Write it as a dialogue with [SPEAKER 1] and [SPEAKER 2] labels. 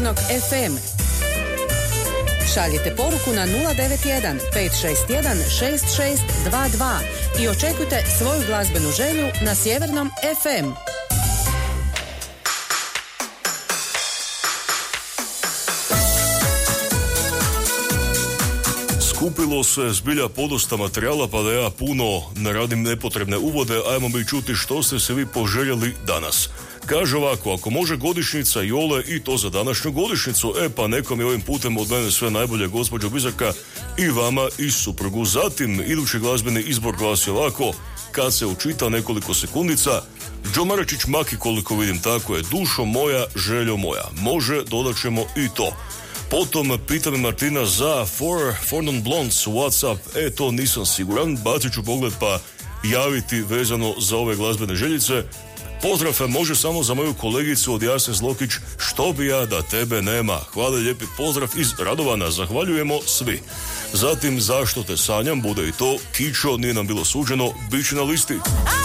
[SPEAKER 1] Sjevernog FM. Šaljite poruku na 091 561 6622 i očekujte svoju glazbenu želju na Sjevernom FM.
[SPEAKER 2] Skupilo se zbilja podosta materijala, pa da ja puno ne radim nepotrebne uvode, ajmo mi čuti što ste se vi poželjeli danas. Kaže ovako, ako može godišnjica Jole i to za današnju godišnjicu, pa nekom je ovim putem od mene sve najbolje, gospođo Bizarka, i vama i suprugu. Zatim, idući glazbeni izbor glasi ovako, kad se učita nekoliko sekundica, Džomaračić Maki, koliko vidim, tako je, dušo moja, željo moja. Može, dodat ćemo i to. Potom pita me Martina za Four Non Blondes, Whatsapp, to nisam siguran, bacit ću pogled pa javiti vezano za ove glazbene željice. Pozdrav može samo za moju kolegicu od Jasne Zlokić, što bi ja da tebe nema. Hvala, lijepi pozdrav iz Radovana, zahvaljujemo svi. Zatim, zašto te sanjam, bude i to, Kičo, nije nam bilo suđeno, bit će na listi.